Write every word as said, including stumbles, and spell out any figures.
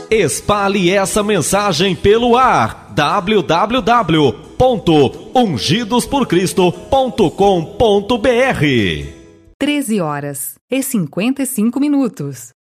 Espalhe essa mensagem pelo ar. w w w ponto ungidos por cristo ponto com ponto b r. treze horas e cinquenta e cinco minutos.